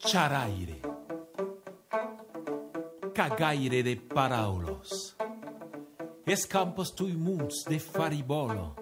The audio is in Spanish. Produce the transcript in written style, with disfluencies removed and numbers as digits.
Charaire. Cagaire de paraulos. Escampos tui munts de faribolo.